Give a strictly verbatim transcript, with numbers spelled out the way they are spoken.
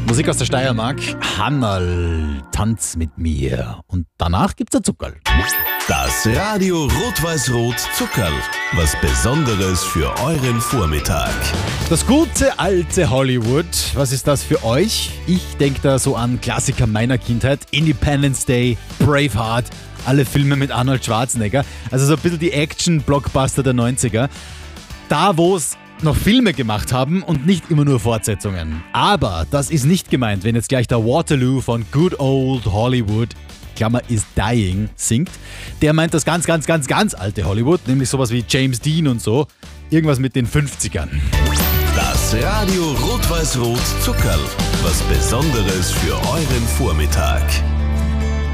Musik aus der Steiermark. Hannerl, tanz mit mir. Und danach gibt's ein Zuckerl. Das Radio Rot-Weiß-Rot Zuckerl. Was Besonderes für euren Vormittag. Das gute alte Hollywood, was ist das für euch? Ich denke da so an Klassiker meiner Kindheit. Independence Day, Braveheart, alle Filme mit Arnold Schwarzenegger. Also so ein bisschen die Action-Blockbuster der neunziger. Da, wo es noch Filme gemacht haben und nicht immer nur Fortsetzungen. Aber das ist nicht gemeint, wenn jetzt gleich der Waterloo von Good Old Hollywood, Klammer is Dying, singt. Der meint das ganz, ganz, ganz, ganz alte Hollywood, nämlich sowas wie James Dean und so. Irgendwas mit den fünfzigern. Das Radio Rot-Weiß-Rot Zuckerl. Was Besonderes für euren Vormittag.